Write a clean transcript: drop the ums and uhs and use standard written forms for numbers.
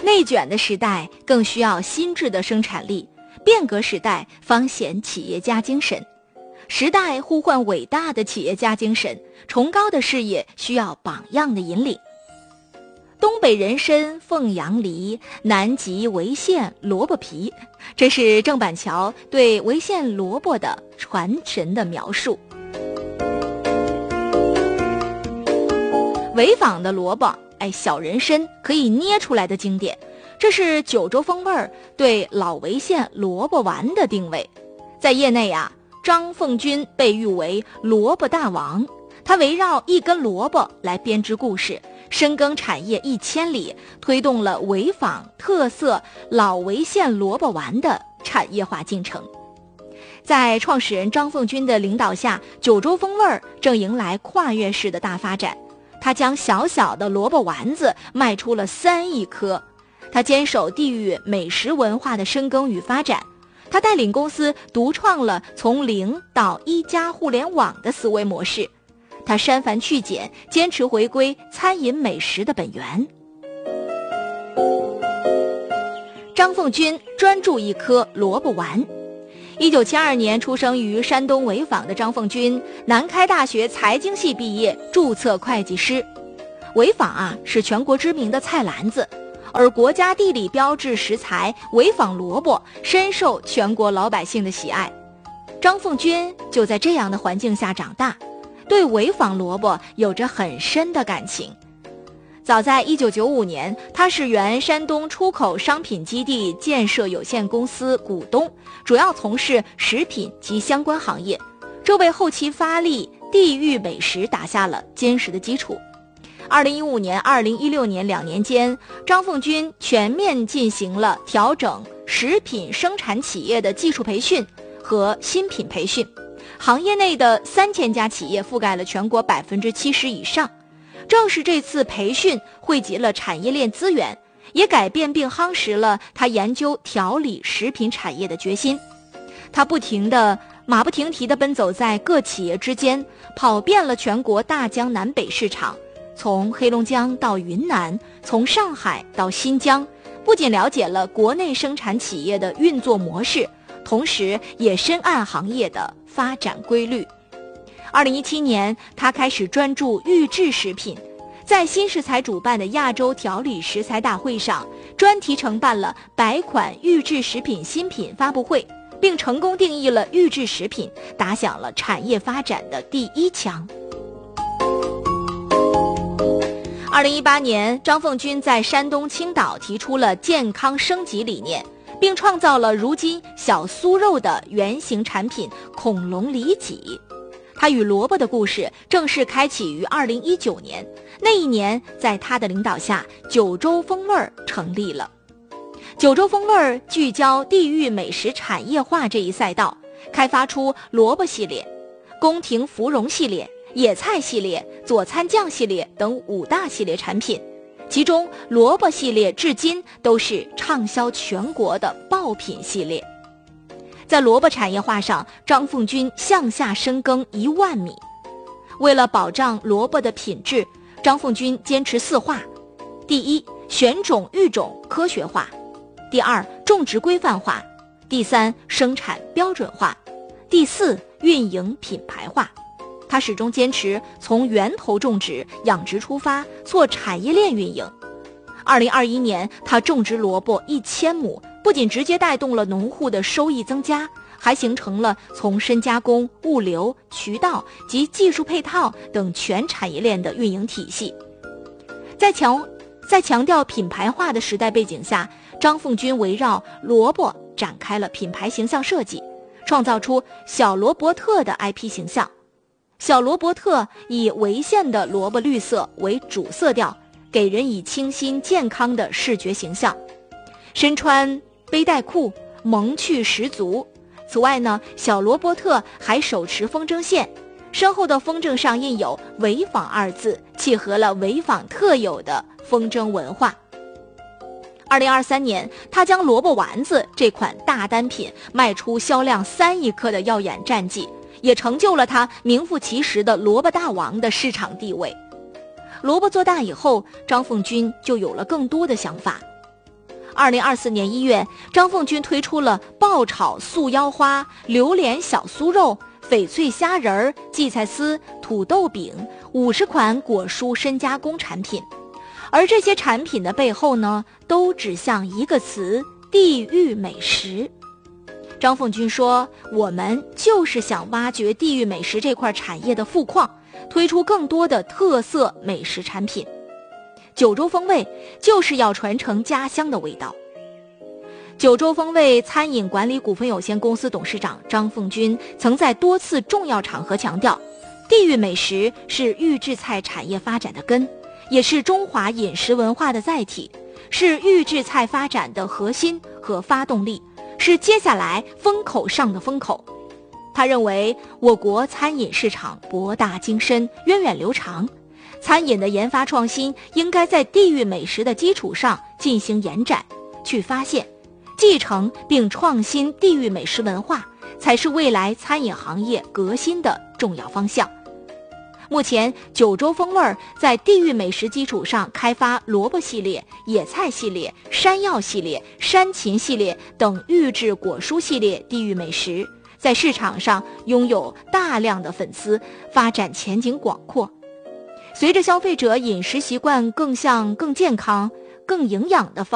内卷的时代更需要新质的生产力，变革时代方显企业家精神。时代呼唤伟大的企业家精神，崇高的事业需要榜样的引领。东北人参凤阳梨，南极潍县萝卜皮，这是郑板桥对潍县萝卜的传神的描述。潍坊的萝卜，小人参可以捏出来的经典，这是九州风味对老潍县萝卜丸的定位。在业内张凤军被誉为萝卜大王，他围绕一根萝卜来编织故事，深耕产业1000里，推动了潍坊特色老潍县萝卜丸的产业化进程。在创始人张凤军的领导下，九州风味正迎来跨越式的大发展。他将小小的萝卜丸子卖出了3亿颗。他坚守地域美食文化的深耕与发展。他带领公司独创了从0到1家互联网的思维模式。他删繁去简，坚持回归餐饮美食的本源。张凤军专注一颗萝卜丸。1972年出生于山东潍坊的张凤军，南开大学财经系毕业，注册会计师。潍坊是全国知名的菜篮子，而国家地理标志食材潍坊萝卜深受全国老百姓的喜爱。张凤军就在这样的环境下长大，对潍坊萝卜有着很深的感情。早在1995年，他是原山东出口商品基地建设有限公司股东，主要从事食品及相关行业，这为后期发力地域美食打下了坚实的基础。2015年、2016年2年间，张凤军全面进行了调整食品生产企业的技术培训和新品培训，行业内的3000家企业覆盖了全国70%以上。正是这次培训汇集了产业链资源，也改变并夯实了他研究调理食品产业的决心。他马不停蹄地奔走在各企业之间，跑遍了全国大江南北市场，从黑龙江到云南，从上海到新疆，不仅了解了国内生产企业的运作模式，同时也深谙行业的发展规律。2017年，他开始专注预制食品，在新食材主办的亚洲调理食材大会上，专题承办了100款预制食品新品发布会，并成功定义了预制食品，打响了产业发展的第1枪。2018年，张凤军在山东青岛提出了健康升级理念，并创造了如今小酥肉的原型产品恐龙里脊。他与萝卜的故事正式开启于2019年，那一年在他的领导下，九州风味成立了。九州风味聚焦地域美食产业化这一赛道，开发出萝卜系列、宫廷芙蓉系列、野菜系列、佐餐酱系列等5大系列产品，其中萝卜系列至今都是畅销全国的爆品系列。在萝卜产业化上，张凤军向下深耕1万米。为了保障萝卜的品质，张凤军坚持4化：第一，选种育种科学化；第二，种植规范化；第三，生产标准化；第四，运营品牌化。他始终坚持从源头种植、养殖出发，做产业链运营。2021年，他种植萝卜1000亩，不仅直接带动了农户的收益增加，还形成了从深加工、物流、渠道及技术配套等全产业链的运营体系。在强调品牌化的时代背景下，张凤军围绕萝卜展开了品牌形象设计，创造出小罗伯特的 IP 形象。小罗伯特以潍县的萝卜绿色为主色调，给人以清新健康的视觉形象。身穿背带裤，萌趣十足。此外呢，小罗伯特还手持风筝线，身后的风筝上印有潍坊2字，契合了潍坊特有的风筝文化。2023年，他将萝卜丸子这款大单品卖出销量3亿颗的耀眼战绩，也成就了他名副其实的萝卜大王的市场地位。萝卜做大以后，张凤军就有了更多的想法。 2024年1月，张凤军推出了爆炒素腰花、榴莲小酥肉、翡翠虾仁、荠菜丝、土豆饼50款果蔬深加工产品。而这些产品的背后呢，都指向一个词：地域美食。张凤军说，我们就是想挖掘地域美食这块产业的富矿，推出更多的特色美食产品。九州风味就是要传承家乡的味道。九州风味餐饮管理股份有限公司董事长张凤军曾在多次重要场合强调，地域美食是预制菜产业发展的根，也是中华饮食文化的载体，是预制菜发展的核心和发动力，是接下来风口上的风口。他认为，我国餐饮市场博大精深，源远流长，餐饮的研发创新应该在地域美食的基础上进行延展，去发现、继承并创新地域美食文化，才是未来餐饮行业革新的重要方向。目前，九州风味在地域美食基础上开发萝卜系列、野菜系列、山药系列、山芹系列等预制果蔬系列地域美食，在市场上拥有大量的粉丝，发展前景广阔。随着消费者饮食习惯更向更健康、更营养的